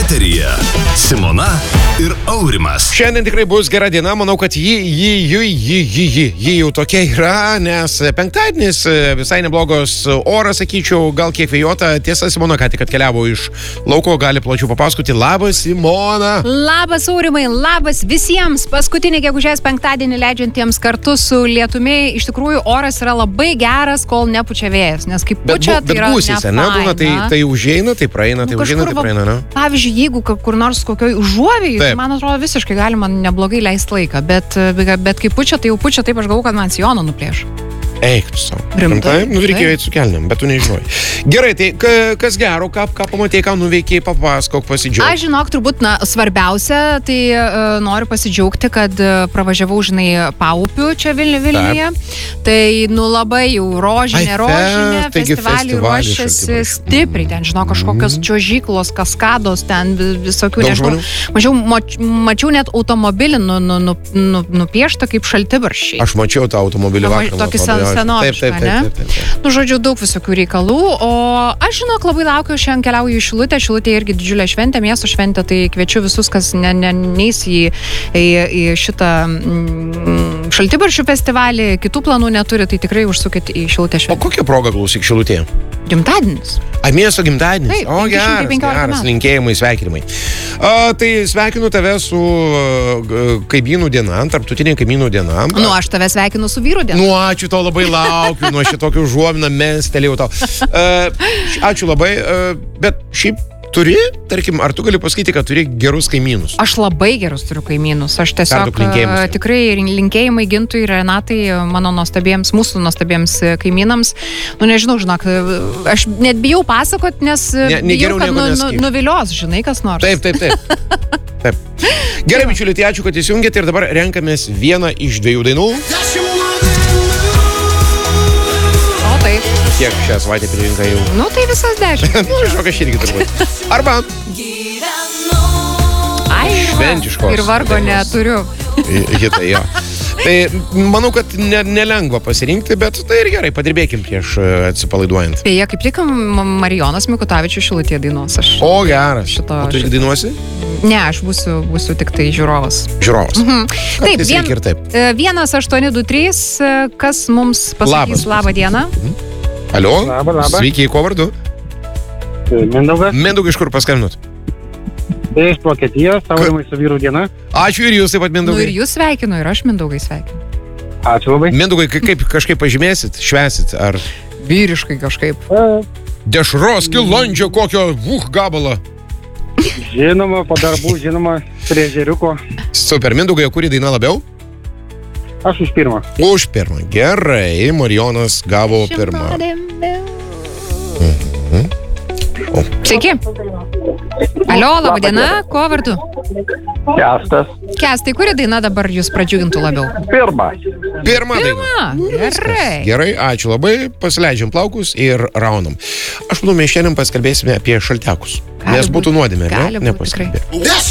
Eteryje Simona ir Aurimas. Šiandien tikrai bus gera diena, manau, kad ji jau tokia yra, nes penktadienis visai neblogos oras, sakyčiau, gal kiek vėjota. Tiesa, Simona ką tik atkeliavo iš lauko, gali plačiau papasakoti. Labas, Simona. Labas, Aurimai, labas visiems. Paskutinį gegužės penktadienį leidžiantiems kartu su lietumi. Iš tikrųjų, oras yra labai geras, kol nepučia vėjas, nes kaip pučia, tai yra nefaina. Tai užeina, tai praeina, tai užeina, tai praeina, ne? Pavyzdžiui, jeigu kur nors kokioj užuovėjai, tai man atrodo visiškai galima neblogai leisti laiką, bet kai pučia, tai jau pučia, taip aš galvoju, kad man sijoną nuplėš. Eik tu savo. Rimtai? Reikėjo eiti su kelniam, bet tu nežinojai. Gerai, tai kas gero, ką pamatėjai, ką nuveikėjai, papasakok, pasidžiaugti. Aš žinok, turbūt, svarbiausia, tai noriu pasidžiaugti, kad pravažiavau, žinai, Paupių čia Vilniuje. Tai, labai jau rožinė, festivalį ruošiasi stipriai, ten, žinok, kažkokios čiuožyklos, kaskados, ten visokių, nežinau. Mačiau net automobilį nupieštą kaip šaltibarščiai. Aš mačiau tą automobilį vakar. Senovišką, ne? Žodžiu, daug visokių reikalų, o aš, žinok, labai laukiu, šiandien keliauju į Šilutę. Šilutė irgi didžiulė šventė, miesto šventė, tai kviečiu visus, kas neis į šitą šaltibarščių festivalį, kitų planų neturi, tai tikrai užsukit į Šilutę šventę. O kokią progą klausyk Šilutėje? Gimtadienis. Miesto gimtadienis? Taip, o, geras, linkėjimai, sveikinimai. Tai sveikinu tave su kaimynų diena, tarptautinė kaimynų diena. Aš tave sveikinu su vyrų diena. Ačiū, tau labai laukiu, nuo šitokių užuominą mestelėjau tau. Ačiū labai, bet šiaip turi, tarkim, ar tu gali pasakyti, kad turi gerus kaimynus? Aš labai gerus turiu kaimynus. Aš tiesiog tikrai linkėjimai Gintui ir Renatai, mūsų nuostabiems kaimynams. Nežinau, žinok, aš net bijau pasakot, nes bijau, kad nuvilios, žinai, kas nors. Taip. Gerai, bičiuliai, tai ačiū, kad įsijungėte ir dabar renkamės vieną iš 2 dainų. Kiek šią savaitę pririnka jau? Tai visas 10. Žinok, aš irgi turbūt. Arba šventiškos. Ir vargo neturiu. Hitai, jo. Tai manau, kad nelengva pasirinkti, bet tai ir gerai, padirbėkim prieš atsipalaiduojant. Beje, kaip tik Marijonas Mikutavičius Šilutėje dainuos. O, geras. O tu irgi dainuosi? Ne, aš būsiu tik tai žiūrovas. Žiūrovas. Taip, 1-823, kas mums pasakys labą dieną? Alio, labas. Sveiki, kuo vardu? Mindaugas. Mindaugai, iš kur paskambinot? Iš Vokietijos, Aurimai su vyrų diena. Ačiū ir jūs taip pat, Mindaugai. Ir jūs sveikinu, ir aš Mindaugai sveikinu. Ačiū labai. Mindaugai, kaip kažkaip pažymėsit, švesit, ar... Vyriškai kažkaip. Dešros kilondžio kokio gabalą. Žinoma, po darbų, žinoma, prie žeriuko. Super, Mindaugai, kuri daina labiau? Aš už pirmą. Už pirmą. Gerai, Marijonas gavo pirmą. Sveiki. Alio, laba diena, kuo vardu? Kestas. Kestai, kuri daina dabar jūs pradžiugintų labiau? Pirmą. Pirmą dainą. Gerai, ačiū labai, pasileidžiam plaukus ir raunam. Aš manau, mes šiandien paskalbėsime apie šaltekus. Nes būtų nuodėmė, ne? Nepasikalbė.